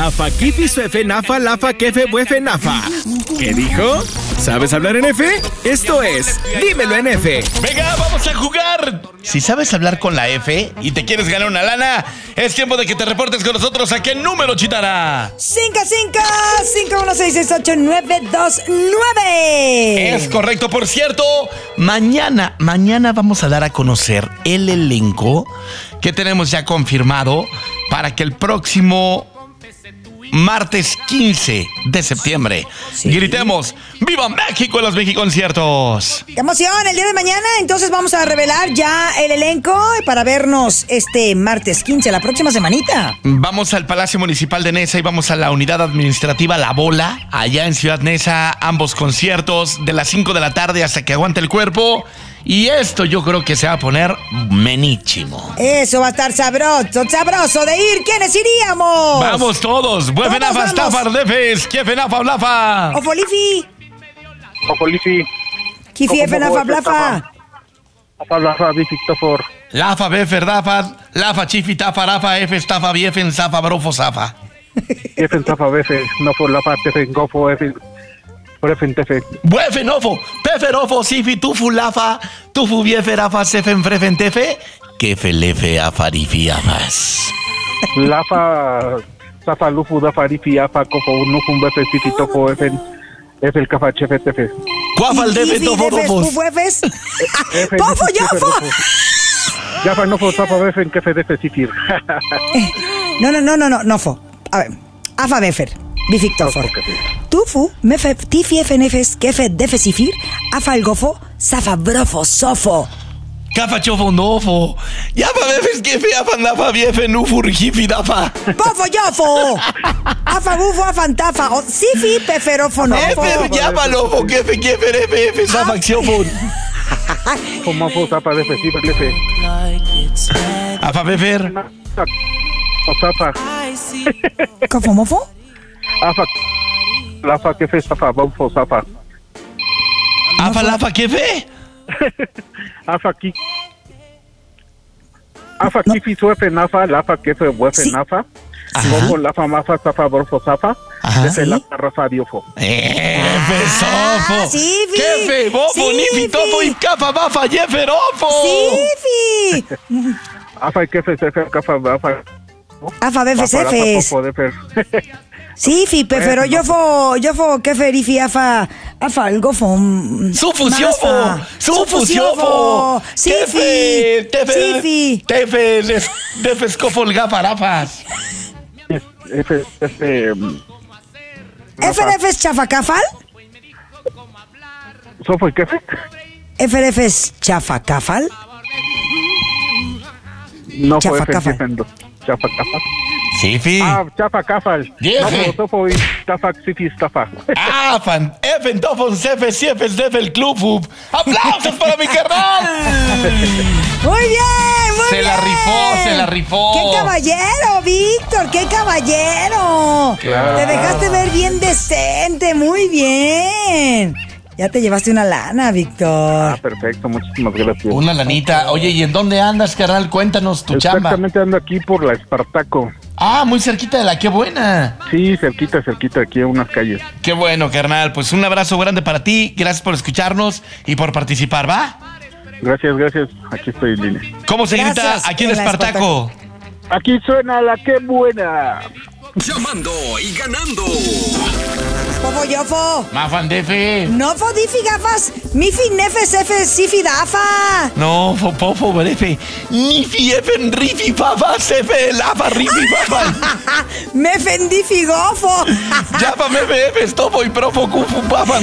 Afa, kifi, suefe, nafa, lafa, kefe, buefe, nafa. ¿Qué dijo? ¿Sabes hablar en F? Esto es Dímelo en F. ¡Venga, vamos a jugar! Si sabes hablar con la F y te quieres ganar una lana, es tiempo de que te reportes con nosotros. ¿A qué número, Chitara? 55-51668929. Es correcto. Por cierto, mañana vamos a dar a conocer el elenco que tenemos ya confirmado para que el próximo martes 15 de septiembre gritemos ¡Viva México en los Mexiconciertos! ¡Qué emoción! El día de mañana entonces vamos a revelar ya el elenco para vernos este martes 15, la próxima semanita. Vamos al Palacio Municipal de Nesa y vamos a la unidad administrativa La Bola, allá en Ciudad Nesa, ambos conciertos de las 5 de la tarde hasta que aguante el cuerpo. Y esto yo creo que se va a poner menísimo. Eso va a estar sabroso de ir. ¿Quiénes iríamos? ¡Vamos todos! ¡Buefenafa, Stafar, Defes! ¡Kiefenafa, Blafa! ¡Ofolifi! Ofolifi. ¡Kifi, Efenafa, Blafa! Afa, Blafa, Bifitofor. Lafa, Befer, Dafa, Lafa, Chifi, Tafa, Rafa, Efe, Stafa, Biefen, Zafa, Brofo, Zafa. Efen, Zafa, Befe, Nofo, Lafa, Tefen, Gofo, Efen. Buefenofo, Peferofo, Sifi, Tufu, Lafa, Tufu, Biefer, Afa, Sefen, Frefen, Tefe, Kefe, Lefe, Afarifi, Afas. Lafa, Zafa, Lufu, Dafarifi, Afa, Kofo, Nufum, Befe, Sifi, Tofo, Efen, Efel, Kafa, Chefe, Tefe. Cuafal, Defe, Tofo, Rofos. ¡Pofo, Yofo! Yafa, Nofo, Zafa, Befen, Kefe, Defe, Sifir. No, Nofo. A ver, Afa, Befer. Bifictofor. Tufu, mefe, tifi, efenefes, kefe, defesifir, afalgofo, zafabrofo, sofo. Kafa, chofo, nofo. Yafa, befes, kefe, afandafa, biefe, nufur, jifi, dafa. Pofo, yofo. Afagufo, afantafa, o sifi, peferofo, nofo. Efer, yafa, nofo, kefe, efe, zafaxiofon. Fomofo, Zafa, Defe, Sifir, Lefe. Afa, befer. Zafa. ¿Cofomofo? Afa, Lafa, Kefe, Zafa, Bofo, Zafa. Afa, lafa, kefe. Afa, Kifi, Suefe, Nafa, Lafa, Kefe, Buefe, Nafa. Bofo, Lafa, Mafa, Zafa, Borfo, Zafa. Kefe, Lafa, Rafa, Diofo. Efe, sofo. Sí, Kefe, bofo, nifi, tofo, y kafa, bafa, yeferofo. ¡Sí! Afa, Kefe, Sefe, Kafa, Bafa. Afa, befes, efes. Sí, fi, pero yo fo que ferifi afa el gofo. Sufusiofo. Sí, fi. Tefe, defescofo el gafarafas. ¿FRFs chafacafal? ¿Sofo y Kefe? ¿FRFs chafacafal? No fue Chafacafal. Chafacafal. Sí, fi. Chafacafal. Yeah, no, Sofo y Tafac, Sifi, Stafa. Afan, Efen, Tofon, Cefes, Ciefes, Defel, Club. ¡Aplausos para mi carnal! Muy bien, Se la rifó. ¡Qué caballero, Víctor! ¡Qué caballero! Claro. Te dejaste ver bien decente, muy bien. Ya te llevaste una lana, Víctor. Perfecto, muchísimas gracias. Una lanita. Oye, ¿y en dónde andas, carnal? Cuéntanos tu chamba. Exactamente, ando aquí por la Espartaco. Ah, muy cerquita de la Qué Buena. Sí, cerquita, aquí a unas calles. Qué bueno, carnal. Pues un abrazo grande para ti. Gracias por escucharnos y por participar, ¿va? Gracias. Aquí estoy en línea. ¿Cómo se grita Gracias, aquí en en la Espartaco? Aquí suena la Qué Buena. Llamando y ganando. Pofo, yofo. Mafan Defe. No fodifi gafas. Mifi nefes efes sifi dafa. No, fopofo, brefe. Nifi, efen, rifi, fafa, sefe, lafa, rifi, fafa. Me fendifi gofo. Yafa, mefe, efe, estofo y profo, cufu, pafan.